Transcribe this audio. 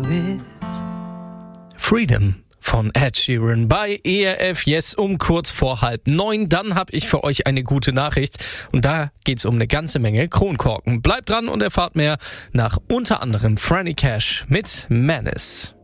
Freedom von Ed Sheeran bei ERF Yes um kurz vor 8:30. Dann habe ich für euch eine gute Nachricht und da geht's um eine ganze Menge Kronkorken. Bleibt dran und erfahrt mehr nach unter anderem Franny Cash mit Menace.